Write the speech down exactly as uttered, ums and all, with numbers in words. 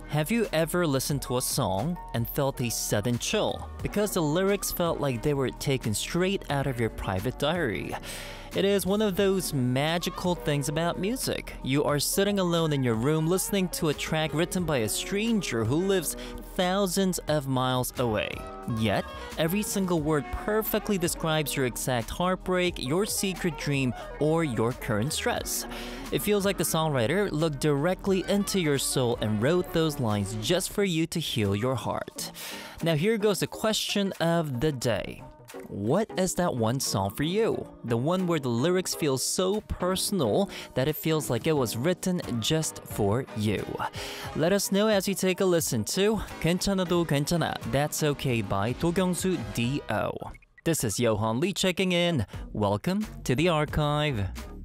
Have you ever listened to a song and felt a sudden chill because the lyrics felt like they were taken straight out of your private diary? It is one of those magical things about music. You are sitting alone in your room listening to a track written by a stranger who lives thousands of miles away. Yet, every single word perfectly describes your exact heartbreak, your secret dream, or your current stress. It feels like the songwriter looked directly into your soul and wrote those lines just for you to heal your heart. Now here goes the question of the day. What is that one song for you? The one where the lyrics feel so personal that it feels like it was written just for you. Let us know as you take a listen to 괜찮아도 괜찮아, That's Okay by 도경수 D O. This is Johan Lee checking in. Welcome to the archive.